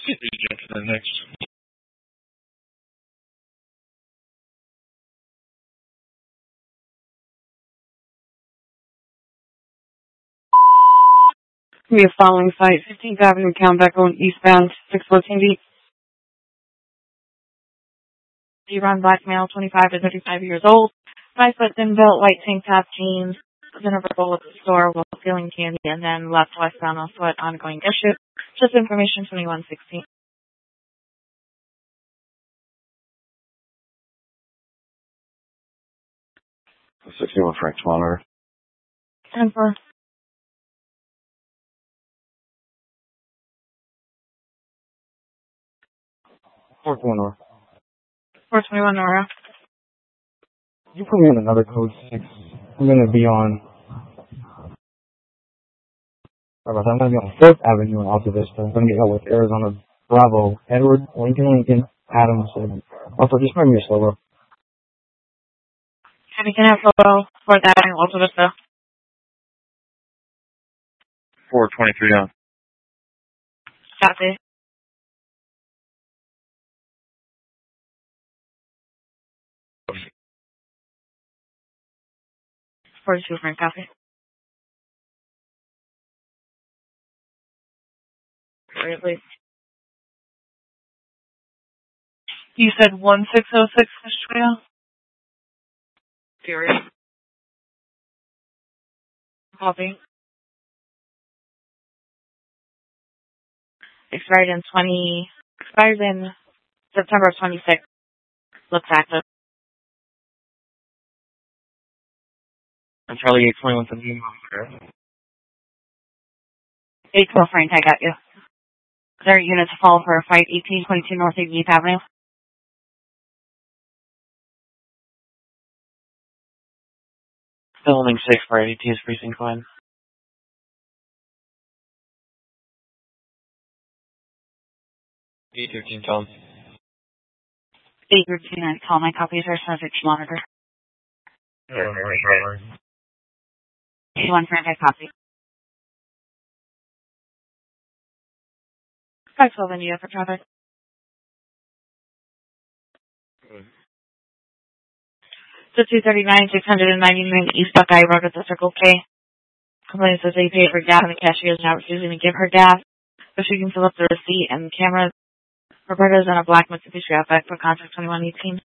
Jump to the next. We have following site, 15th Avenue, Countback Road, eastbound, 614B. Run black male, 25 to 35 years old, 5 foot thin built, white tank top jeans, then a verbal at the store while stealing candy, and then left westbound on foot, ongoing issue. Just information 2116. 61 Frank Swanner. 10 for 421 North. 421 Nora. You put me in another code 6. I'm going to be on... I'm going to be on 4th Avenue in Alta Vista. I'm going to get out with Arizona Bravo, Edward, Lincoln, Adams, and... Also, just bring me a slow. Can I have photo for that in Alta Vista? 423 down. Copy. 42 Frank, copy. Really? You said 1606 Trail? Serious? Copy. Expired in September 26th. Looks active. I'm Charlie 82117. 812 Frank, I got you. There are units to follow for a fight, 1822 North 8th Avenue. Building 6 for ADT's precinct 1. 813 Tom. 813, I call my copies are subject to monitor. 81 Frank, I copy. 512 India for traffic. So 239, 699 East Buckeye Road at the Circle K. Complaint says they paid for gas and the cashier is now refusing to give her gas, but she can fill up the receipt and the camera. Roberta's in a black Mitsubishi Outback for contract 2118.